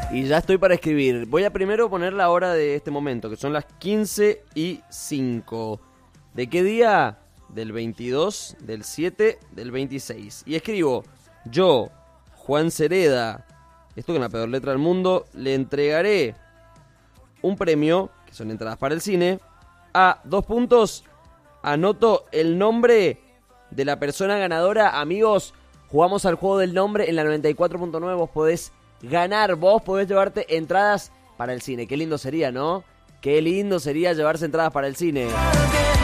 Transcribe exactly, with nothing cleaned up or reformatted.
Y ya estoy para escribir. Voy a primero poner la hora de este momento, que son las quince y cinco. ¿De qué día? Del veintidós, del siete, del veintiséis. Y escribo, yo, Juan Cereda, esto con la peor letra del mundo, le entregaré un premio, que son entradas para el cine, a dos puntos, anoto el nombre de la persona ganadora. Amigos, jugamos al juego del nombre en la noventa y cuatro punto nueve, vos podés ganar, vos podés llevarte entradas para el cine. Qué lindo sería, ¿no? Qué lindo sería llevarse entradas para el cine.